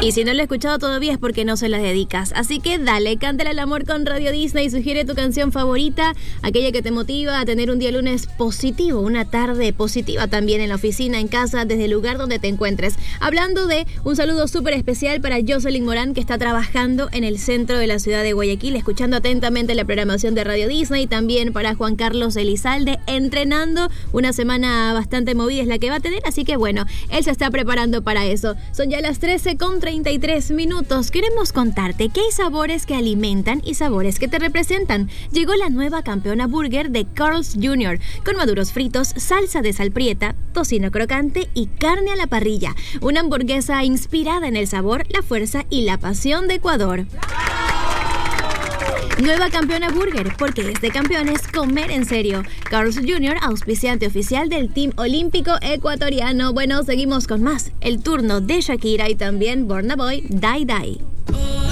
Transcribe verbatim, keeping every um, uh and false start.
Y si no lo he escuchado todavía es porque no se la dedicas. Así que dale, cántale al amor con Radio Disney. Sugiere tu canción favorita, aquella que te motiva a tener un día lunes positivo, una tarde positiva también en la oficina, en casa, desde el lugar donde te encuentres. Hablando de un saludo súper especial para Jocelyn Morán, que está trabajando en el centro de la ciudad de Guayaquil, escuchando atentamente la programación de Radio Disney. También para Juan Carlos Elizalde, entrenando. Una semana bastante movida es la que va a tener, así que bueno, él se está preparando para eso. Son ya las trece con treinta y tres minutos. Queremos contarte que hay sabores que alimentan y sabores que te representan. Llegó la nueva campeona burger de Carl's junior, con maduros fritos, salsa de sal prieta, tocino crocante y carne a la parrilla. Una hamburguesa inspirada en el sabor, la fuerza y la pasión de Ecuador. Nueva campeona burger, porque es de campeones comer en serio. Carl's junior, auspiciante oficial del Team Olímpico Ecuatoriano. Bueno, seguimos con más. El turno de Shakira y también Burna Boy, Die Die.